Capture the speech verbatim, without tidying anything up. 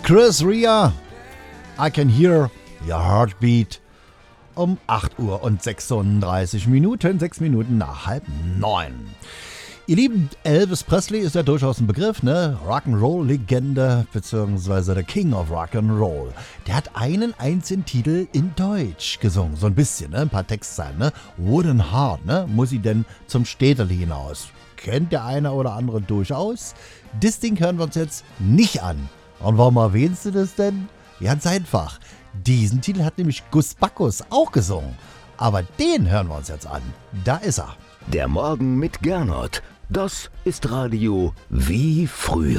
Chris Rea, I Can Hear Your Heartbeat. Um acht Uhr und sechsunddreißig Minuten, sechs Minuten nach halb neun. Ihr Lieben, Elvis Presley ist ja durchaus ein Begriff, ne? Rock'n'Roll-Legende, beziehungsweise der King of Rock'n'Roll. Der hat einen einzigen Titel in Deutsch gesungen, so ein bisschen, ne? Ein paar Textzeilen, ne? Wooden Heart, ne? Muss sie denn zum Städterli hinaus? Kennt der eine oder andere durchaus. Das Ding hören wir uns jetzt nicht an. Und warum erwähnst du das denn? Ganz einfach. Diesen Titel hat nämlich Gus Backus auch gesungen. Aber den hören wir uns jetzt an. Da ist er. Der Morgen mit Gernot. Das ist Radio wie früher.